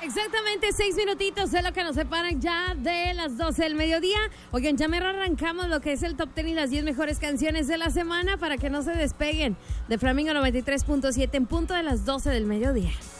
Exactamente 6 minutitos es lo que nos separan ya de las 12 del mediodía. Oigan, ya mero arrancamos lo que es el top 10 y las 10 mejores canciones de la semana para que no se despeguen de Flamingo 93.7 en punto de las 12 del mediodía.